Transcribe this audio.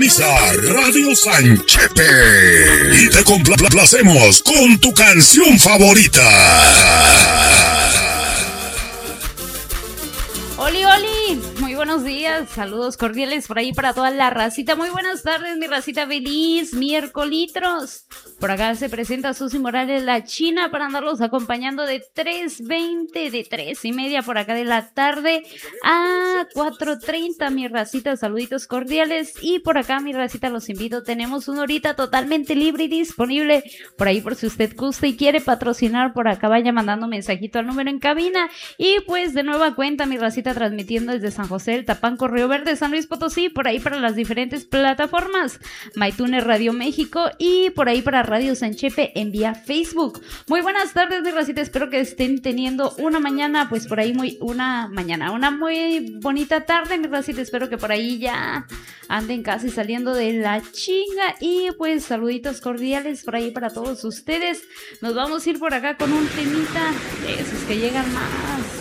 Radio Sanchepe y te complacemos con tu canción favorita. Oli, Oli, muy buenos días, saludos cordiales por ahí para toda la racita. Muy buenas tardes, mi racita feliz, miércolitros. Por acá se presenta Susi Morales, la China, para andarlos acompañando de 3:20, de 3:30 por acá de la tarde a 4:30, mi racita, saluditos cordiales. Y por acá, mi racita, los invito, tenemos una horita totalmente libre y disponible por ahí por si usted gusta y quiere patrocinar. Por acá vaya mandando mensajito al número en cabina. Y pues de nueva cuenta, mi racita, transmitiendo desde San José del Tapanco, Río Verde, San Luis Potosí, por ahí para las diferentes plataformas, MyTuner Radio México y por ahí para Radio Sanchepe en vía Facebook. Muy buenas tardes, mi racita, espero que estén teniendo una mañana, pues por ahí una muy bonita tarde, mi racita, espero que por ahí ya anden casi saliendo de la chinga y pues saluditos cordiales por ahí para todos ustedes. Nos vamos a ir por acá con un temita de esos que llegan más